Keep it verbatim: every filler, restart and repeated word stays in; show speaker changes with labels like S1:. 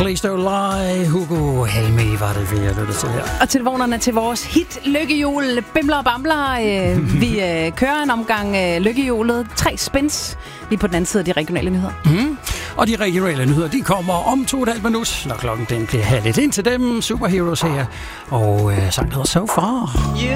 S1: Please don't lie, Hugo Helmi var det, vi har lyttet til her.
S2: Og tilvognerne til vores hit Lykkehjul, Bimler og Bamler. Øh, vi øh, kører en omgang øh, Lykkehjulet. Tre spins lige på den anden side af de regionale nyheder.
S1: Mm. Og de regionale nyheder, de kommer om to og et halvt minut, når klokken den bliver halvt. Ind til dem, Superheroes her. Og øh, sangen hedder So Far.